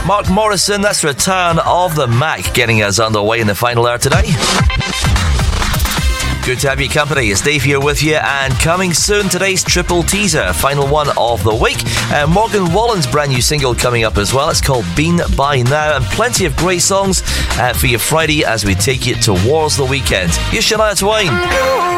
Mark Morrison, that's Return of the Mac, getting us underway in the final hour today. Good to have your company. It's Dave here with you, and coming soon, today's triple teaser, final one of the week. Morgan Wallen's brand new single coming up as well. It's called Been By Now, and plenty of great songs for your Friday as we take you towards the weekend. Here's Shania Twain.